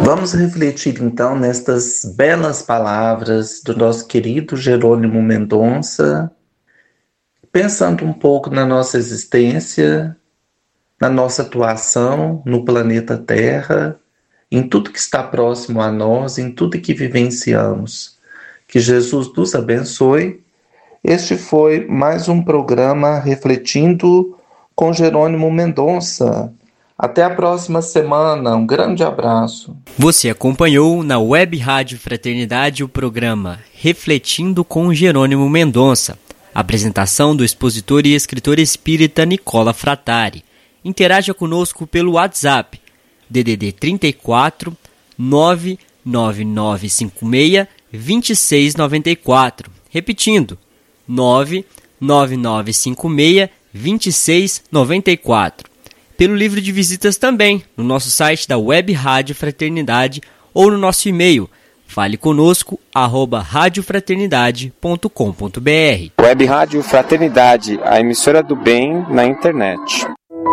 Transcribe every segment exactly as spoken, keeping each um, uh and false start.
Vamos refletir então nestas belas palavras do nosso querido Jerônimo Mendonça, pensando um pouco na nossa existência, na nossa atuação no planeta Terra, em tudo que está próximo a nós, em tudo que vivenciamos. Que Jesus nos abençoe. Este foi mais um programa Refletindo com Jerônimo Mendonça. Até a próxima semana. Um grande abraço. Você acompanhou na Web Rádio Fraternidade o programa Refletindo com Jerônimo Mendonça. Apresentação do expositor e escritor espírita Nicola Frattari. Interaja conosco pelo WhatsApp D D D trinta e quatro, nove nove nove cinco seis, dois seis nove quatro. Repetindo, nove nove nove cinco seis, dois seis nove quatro. Pelo livro de visitas também, no nosso site da Web Rádio Fraternidade ou no nosso e-mail, fale conosco, arroba radiofraternidade ponto com ponto br. Web Rádio Fraternidade, a emissora do bem na internet.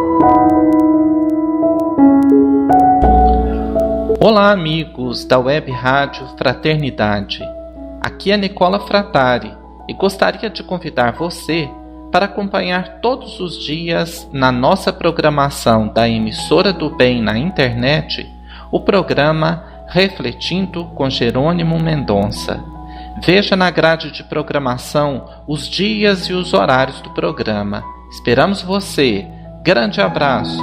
Olá, amigos da Web Rádio Fraternidade. Aqui é Nicola Frattari e gostaria de convidar você para acompanhar todos os dias na nossa programação da emissora do bem na internet o programa Refletindo com Jerônimo Mendonça. Veja na grade de programação os dias e os horários do programa. Esperamos você. Grande abraço.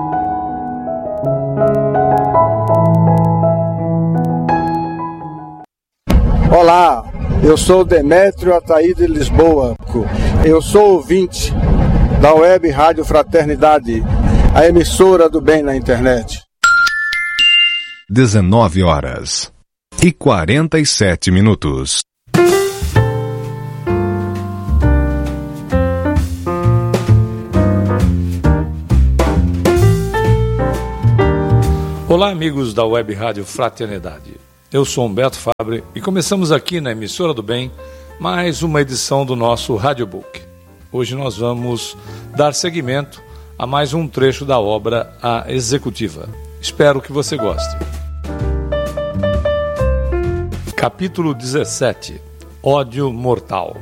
Olá, eu sou Demétrio Ataí de Lisboa. Eu sou ouvinte da Web Rádio Fraternidade, a emissora do bem na internet. dezenove horas e quarenta e sete minutos. Olá, amigos da Web Rádio Fraternidade. Eu sou Humberto Fabre e começamos aqui na emissora do bem mais uma edição do nosso Radiobook. Hoje nós vamos dar seguimento a mais um trecho da obra A Executiva. Espero que você goste. Capítulo dezessete. Ódio Mortal.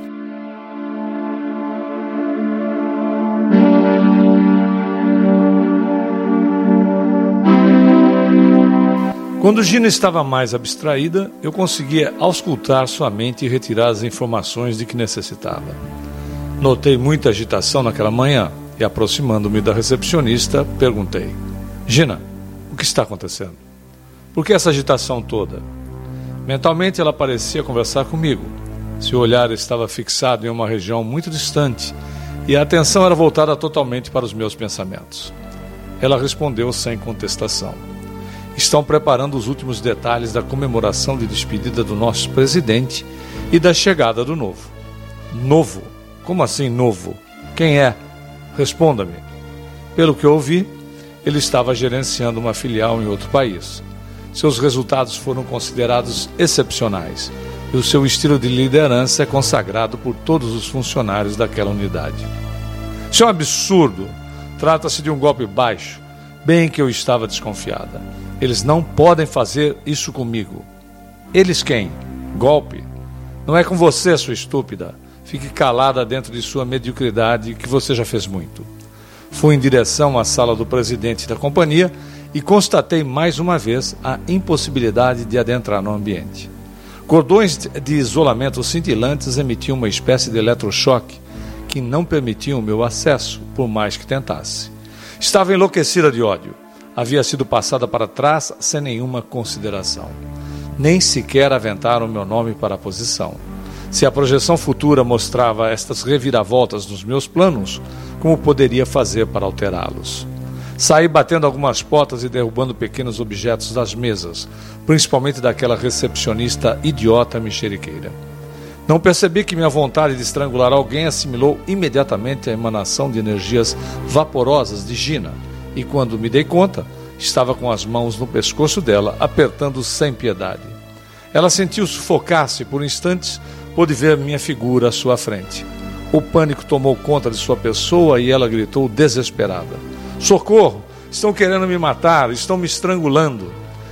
Quando Gina estava mais abstraída, eu conseguia auscultar sua mente e retirar as informações de que necessitava. Notei muita agitação naquela manhã e, aproximando-me da recepcionista, perguntei: Gina, o que está acontecendo? Por que essa agitação toda? Mentalmente ela parecia conversar comigo. Seu olhar estava fixado em uma região muito distante e a atenção era voltada totalmente para os meus pensamentos. Ela respondeu sem contestação: Estão preparando os últimos detalhes da comemoração de despedida do nosso presidente e da chegada do novo. Novo? Como assim novo? Quem é? Responda-me. Pelo que eu ouvi, ele estava gerenciando uma filial em outro país. Seus resultados foram considerados excepcionais e o seu estilo de liderança é consagrado por todos os funcionários daquela unidade. Isso é um absurdo. Trata-se de um golpe baixo, bem que eu estava desconfiada. Eles não podem fazer isso comigo. Eles quem? Golpe? Não é com você, sua estúpida. Fique calada dentro de sua mediocridade, que você já fez muito. Fui em direção à sala do presidente da companhia e constatei mais uma vez a impossibilidade de adentrar no ambiente. Cordões de isolamento cintilantes emitiam uma espécie de eletrochoque que não permitiam o meu acesso, por mais que tentasse. Estava enlouquecida de ódio. Havia sido passada para trás sem nenhuma consideração. Nem sequer aventaram meu nome para a posição. Se a projeção futura mostrava estas reviravoltas nos meus planos, como poderia fazer para alterá-los? Saí batendo algumas portas e derrubando pequenos objetos das mesas, principalmente daquela recepcionista idiota mexeriqueira. Não percebi que minha vontade de estrangular alguém assimilou imediatamente a emanação de energias vaporosas de Gina, e quando me dei conta, estava com as mãos no pescoço dela, apertando sem piedade. Ela sentiu sufocar-se por instantes, pôde ver minha figura à sua frente. O pânico tomou conta de sua pessoa e ela gritou desesperada: Socorro! Estão querendo me matar, estão me estrangulando.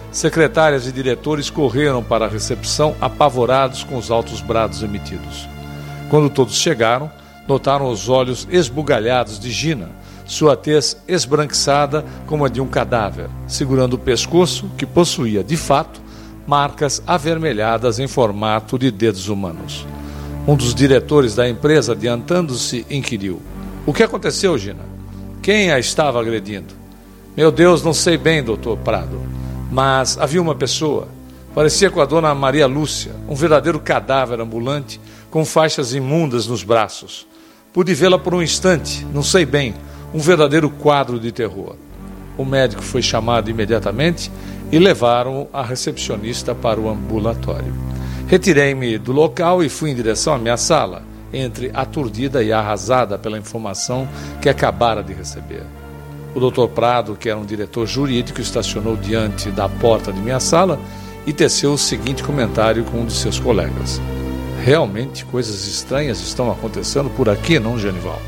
Secretárias e diretores correram para a recepção apavorados com os altos brados emitidos. Quando todos chegaram, notaram os olhos esbugalhados de Gina, sua tez esbranquiçada como a de um cadáver, segurando o pescoço que possuía, de fato, marcas avermelhadas em formato de dedos humanos. Um dos diretores da empresa, adiantando-se, inquiriu: "O que aconteceu, Gina? Quem a estava agredindo?" "Meu Deus, não sei bem, doutor Prado, mas havia uma pessoa, parecia com a dona Maria Lúcia, um verdadeiro cadáver ambulante, com faixas imundas nos braços. Pude vê-la por um instante, não sei bem, um verdadeiro quadro de terror." O médico foi chamado imediatamente e levaram a recepcionista para o ambulatório. Retirei-me do local e fui em direção à minha sala, entre aturdida e arrasada pela informação que acabara de receber. O doutor Prado, que era um diretor jurídico, estacionou diante da porta de minha sala e teceu o seguinte comentário com um de seus colegas: "Realmente coisas estranhas estão acontecendo por aqui, não, Genival?"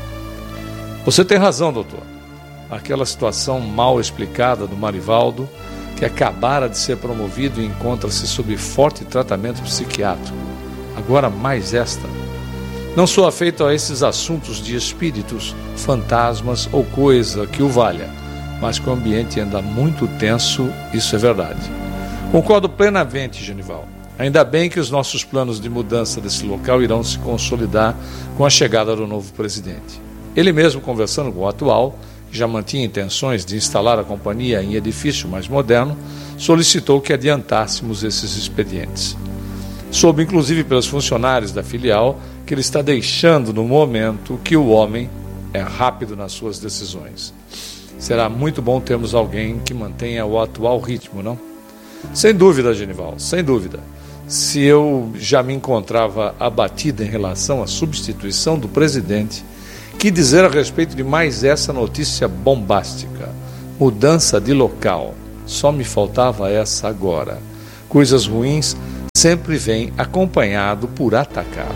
"Você tem razão, doutor. Aquela situação mal explicada do Marivaldo, que acabara de ser promovido e encontra-se sob forte tratamento psiquiátrico. Agora mais esta. Não sou afeito a esses assuntos de espíritos, fantasmas ou coisa que o valha, mas que o ambiente anda muito tenso, isso é verdade. Concordo plenamente, Genival. Ainda bem que os nossos planos de mudança desse local irão se consolidar com a chegada do novo presidente. Ele mesmo, conversando com o atual, que já mantinha intenções de instalar a companhia em edifício mais moderno, solicitou que adiantássemos esses expedientes. Soube, inclusive, pelos funcionários da filial que ele está deixando no momento que o homem é rápido nas suas decisões. Será muito bom termos alguém que mantenha o atual ritmo, não? Sem dúvida, Genival, sem dúvida. Se eu já me encontrava abatida em relação à substituição do presidente, que dizer a respeito de mais essa notícia bombástica? Mudança de local. Só me faltava essa agora. Coisas ruins sempre vêm acompanhado por atacado.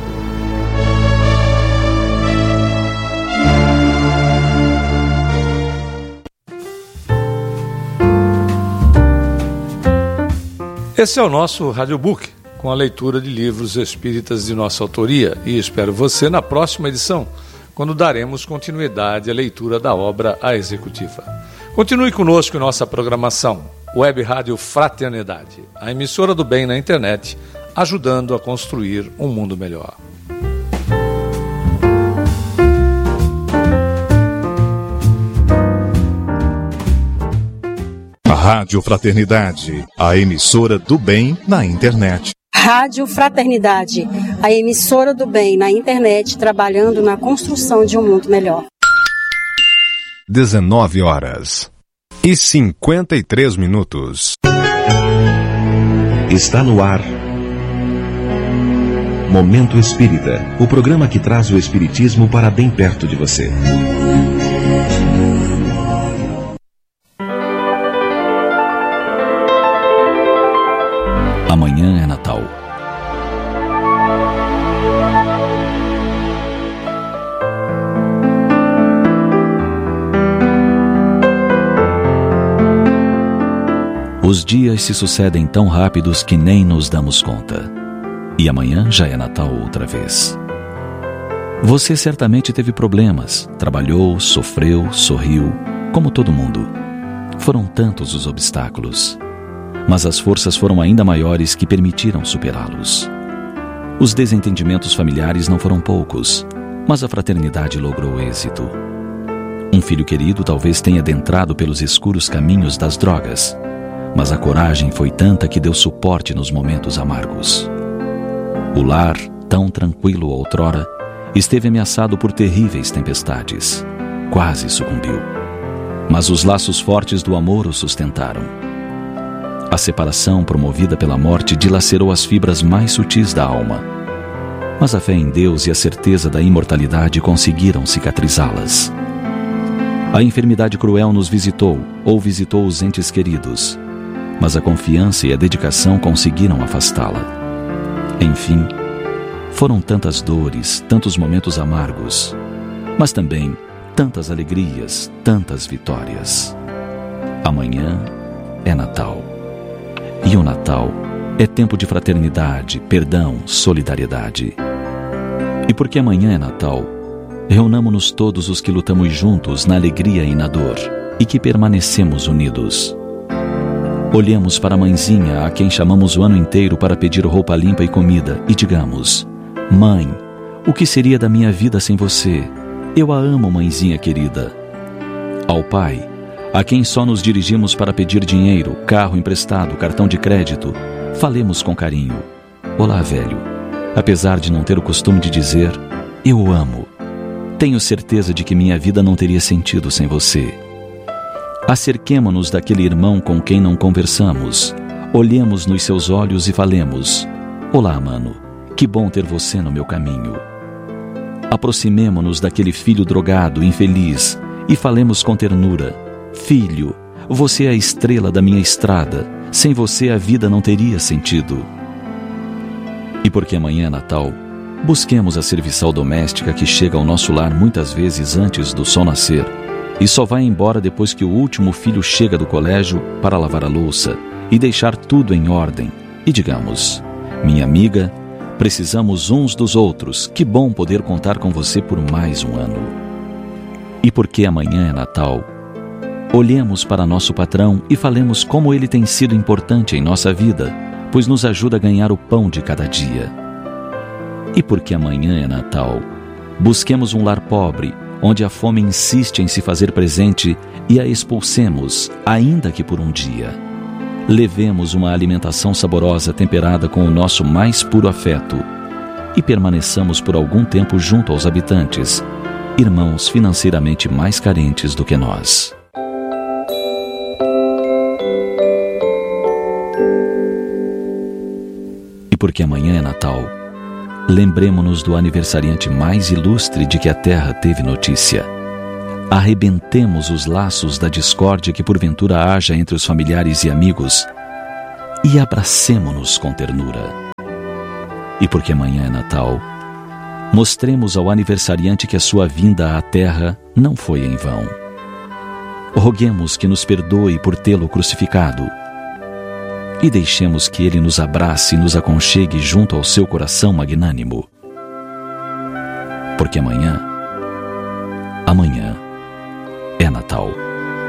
Esse é o nosso Radiobook, com a leitura de livros espíritas de nossa autoria, e espero você na próxima edição, quando daremos continuidade à leitura da obra A Executiva. Continue conosco em nossa programação, Web Rádio Fraternidade, a emissora do bem na internet, ajudando a construir um mundo melhor. Rádio Fraternidade, a emissora do bem na internet. Rádio Fraternidade, a emissora do bem na internet, trabalhando na construção de um mundo melhor. dezenove horas e cinquenta e três minutos. Está no ar Momento Espírita, o programa que traz o espiritismo para bem perto de você. Amanhã é Natal. Os dias se sucedem tão rápidos que nem nos damos conta. E amanhã já é Natal outra vez. Você certamente teve problemas, trabalhou, sofreu, sorriu, como todo mundo. Foram tantos os obstáculos. Mas as forças foram ainda maiores que permitiram superá-los. Os desentendimentos familiares não foram poucos, mas a fraternidade logrou êxito. Um filho querido talvez tenha adentrado pelos escuros caminhos das drogas, mas a coragem foi tanta que deu suporte nos momentos amargos. O lar, tão tranquilo outrora, esteve ameaçado por terríveis tempestades. Quase sucumbiu. Mas os laços fortes do amor o sustentaram. A separação promovida pela morte dilacerou as fibras mais sutis da alma. Mas a fé em Deus e a certeza da imortalidade conseguiram cicatrizá-las. A enfermidade cruel nos visitou ou visitou os entes queridos, mas a confiança e a dedicação conseguiram afastá-la. Enfim, foram tantas dores, tantos momentos amargos, mas também tantas alegrias, tantas vitórias. Amanhã é Natal. E o Natal é tempo de fraternidade, perdão, solidariedade. E porque amanhã é Natal, reunamo-nos todos os que lutamos juntos na alegria e na dor, e que permanecemos unidos. Olhemos para a mãezinha, a quem chamamos o ano inteiro para pedir roupa limpa e comida, e digamos: Mãe, o que seria da minha vida sem você? Eu a amo, mãezinha querida. Ao pai, a quem só nos dirigimos para pedir dinheiro, carro emprestado, cartão de crédito, falemos com carinho: Olá, velho. Apesar de não ter o costume de dizer, eu o amo. Tenho certeza de que minha vida não teria sentido sem você. Acerquemo-nos daquele irmão com quem não conversamos. Olhemos nos seus olhos e falemos: Olá, mano. Que bom ter você no meu caminho. Aproximemo-nos daquele filho drogado, infeliz, e falemos com ternura: Filho, você é a estrela da minha estrada. Sem você a vida não teria sentido. E porque amanhã é Natal, busquemos a serviçal doméstica que chega ao nosso lar muitas vezes antes do sol nascer e só vai embora depois que o último filho chega do colégio para lavar a louça e deixar tudo em ordem. E digamos: minha amiga, precisamos uns dos outros. Que bom poder contar com você por mais um ano. E porque amanhã é Natal, olhemos para nosso patrão e falemos como ele tem sido importante em nossa vida, pois nos ajuda a ganhar o pão de cada dia. E porque amanhã é Natal, busquemos um lar pobre, onde a fome insiste em se fazer presente, e a expulsemos, ainda que por um dia. Levemos uma alimentação saborosa temperada com o nosso mais puro afeto e permaneçamos por algum tempo junto aos habitantes, irmãos financeiramente mais carentes do que nós. E porque amanhã é Natal, lembremo-nos do aniversariante mais ilustre de que a Terra teve notícia. Arrebentemos os laços da discórdia que porventura haja entre os familiares e amigos e abracemo-nos com ternura. E porque amanhã é Natal, mostremos ao aniversariante que a sua vinda à Terra não foi em vão. Roguemos que nos perdoe por tê-lo crucificado e deixemos que ele nos abrace e nos aconchegue junto ao seu coração magnânimo. Porque amanhã, amanhã é Natal.